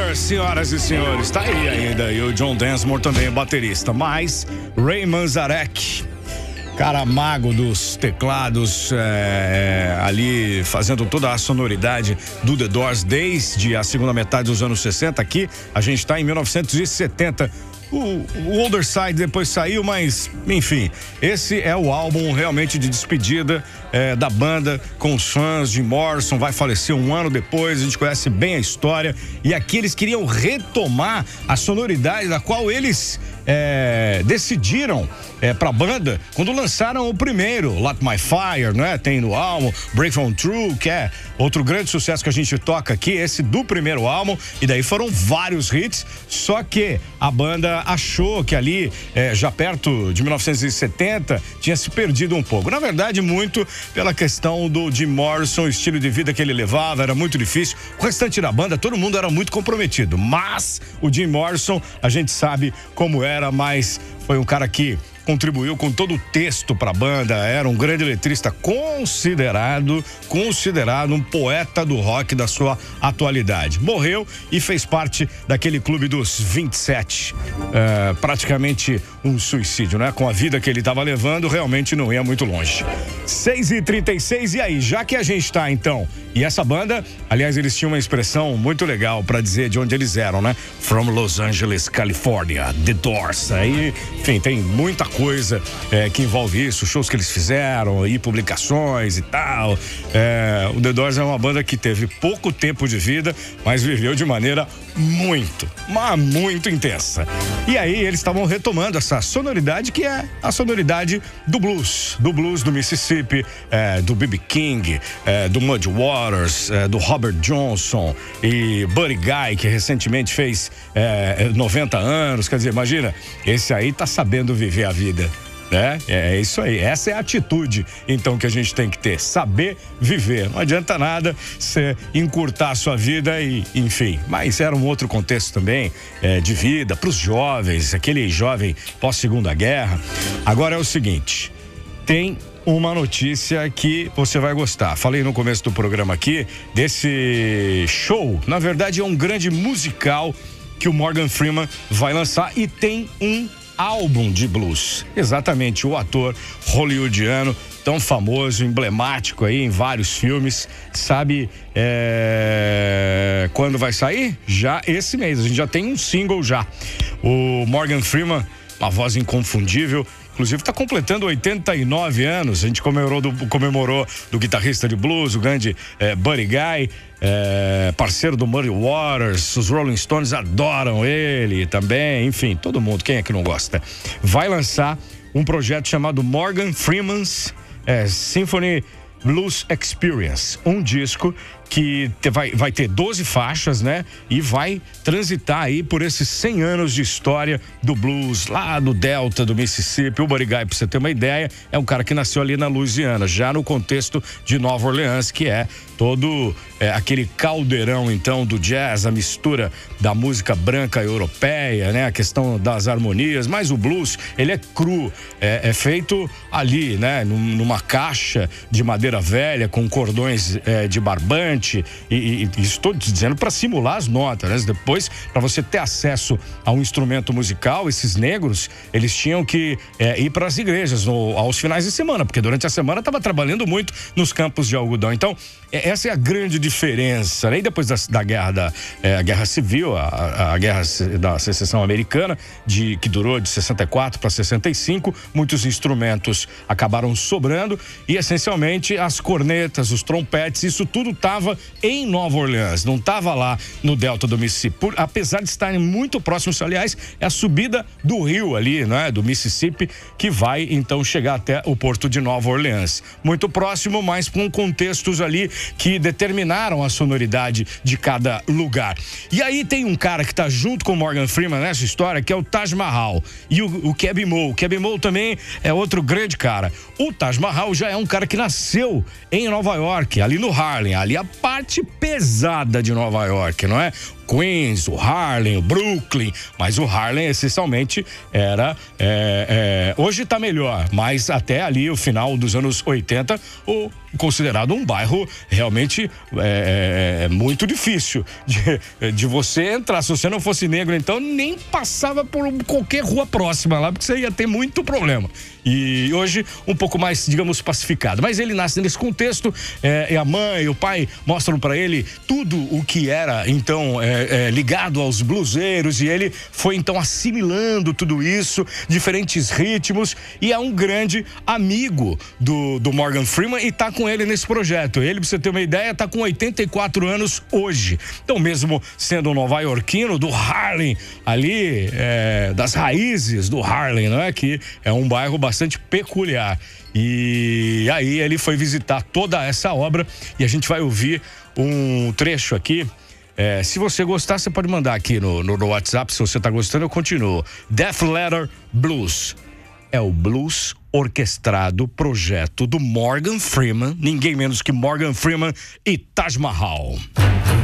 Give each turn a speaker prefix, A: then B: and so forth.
A: Doors, senhoras e senhores, tá aí ainda. E o John Densmore também, o baterista. Mas Ray Manzarek, cara mago dos teclados, ali fazendo toda a sonoridade do The Doors desde a segunda metade dos anos 60. Aqui a gente tá em 1970. O Older Side depois saiu, mas enfim, esse é o álbum realmente de despedida da banda com os fãs. Jim Morrison vai falecer um ano depois, a gente conhece bem a história, e aqui eles queriam retomar a sonoridade da qual eles decidiram pra banda quando lançaram o primeiro, Light My Fire, né? Tem no álbum Break From True, que é outro grande sucesso que a gente toca aqui, esse do primeiro álbum, e daí foram vários hits, só que a banda achou que ali, já perto de 1970, tinha se perdido um pouco. Na verdade, muito pela questão do Jim Morrison, o estilo de vida que ele levava, era muito difícil. O restante da banda, todo mundo era muito comprometido, mas o Jim Morrison, a gente sabe como era, mas foi um cara que contribuiu com todo o texto para a banda, era um grande letrista, considerado um poeta do rock da sua atualidade. Morreu e fez parte daquele clube dos 27, praticamente um suicídio, né? Com a vida que ele estava levando, realmente não ia muito longe. 6h36, e aí, já que a gente tá então, e essa banda, aliás, eles tinham uma expressão muito legal para dizer de onde eles eram, né? From Los Angeles, California, The Doors. Aí, enfim, tem muita coisa que envolve isso, shows que eles fizeram e publicações e tal. O The Doors é uma banda que teve pouco tempo de vida, mas viveu de maneira muito intensa. E aí eles estavam retomando essa sonoridade que é a sonoridade do blues do Mississippi, do B.B. King, do Muddy Waters, do Robert Johnson e Buddy Guy, que recentemente fez 90 anos. Quer dizer, imagina, esse aí tá sabendo viver a vida, né? É isso aí, essa é a atitude então que a gente tem que ter, saber viver. Não adianta nada você encurtar a sua vida e enfim, mas era um outro contexto também de vida para os jovens, aquele jovem pós-segunda guerra. Agora é o seguinte, tem uma notícia que você vai gostar. Falei no começo do programa aqui desse show, na verdade é um grande musical que o Morgan Freeman vai lançar, e tem um álbum de blues. Exatamente, o ator hollywoodiano, tão famoso, emblemático aí em vários filmes. Sabe quando vai sair? Já esse mês, a gente já tem um single já. O Morgan Freeman, uma voz inconfundível, inclusive está completando 89 anos. A gente comemorou do guitarrista de blues, o grande Buddy Guy, parceiro do Muddy Waters. Os Rolling Stones adoram ele também. Enfim, todo mundo, quem é que não gosta? Vai lançar um projeto chamado Morgan Freeman's Symphony Blues Experience, um disco que vai ter 12 faixas, né? E vai transitar aí por esses 100 anos de história do blues lá do Delta do Mississippi. O Buddy Guy, pra você ter uma ideia, é um cara que nasceu ali na Louisiana, já no contexto de Nova Orleans, que é todo aquele caldeirão então do jazz, a mistura da música branca europeia, né? A questão das harmonias, mas o blues, ele é cru, é feito ali, né? Numa caixa de madeira velha com cordões de barbante, e estou dizendo para simular as notas, né? Depois, para você ter acesso a um instrumento musical, esses negros, eles tinham que ir para as igrejas aos finais de semana, porque durante a semana estava trabalhando muito nos campos de algodão. Então, essa é a grande diferença, né? E depois da guerra a guerra civil, a guerra da secessão americana, que durou de 64 para 65, muitos instrumentos acabaram sobrando e essencialmente as cornetas, os trompetes, isso tudo estava em Nova Orleans, não estava lá no Delta do Mississippi, apesar de estarem muito próximos. Aliás, é a subida do rio ali, né, do Mississippi, que vai então chegar até o porto de Nova Orleans, muito próximo, mas com contextos ali que determinaram a sonoridade de cada lugar. E aí tem um cara que tá junto com o Morgan Freeman nessa história, que é o Taj Mahal e o Keb' Mo'. O Keb' Mo' também é outro grande cara. O Taj Mahal já é um cara que nasceu em Nova York, ali no Harlem, ali a parte pesada de Nova York, não é? Queens, o Harlem, o Brooklyn, mas o Harlem essencialmente era, hoje tá melhor, mas até ali o final dos anos 80, considerado um bairro realmente muito difícil de você entrar. Se você não fosse negro, então nem passava por qualquer rua próxima lá, porque você ia ter muito problema. E hoje um pouco mais, digamos, pacificado. Mas ele nasce nesse contexto, e a mãe e o pai mostram para ele tudo o que era então ligado aos bluseiros, e ele foi então assimilando tudo isso, diferentes ritmos, e é um grande amigo do Morgan Freeman e tá com ele nesse projeto. Ele, pra você ter uma ideia, tá com 84 anos hoje. Então, mesmo sendo um nova-iorquino do Harlem, ali, das raízes do Harlem, não é? Que é um bairro bastante peculiar. E aí ele foi visitar toda essa obra e a gente vai ouvir um trecho aqui. Se você gostar, você pode mandar aqui no WhatsApp. Se você tá gostando, eu continuo. Death Letter Blues. É o blues orquestrado, projeto do Morgan Freeman, ninguém menos que Morgan Freeman e Taj Mahal.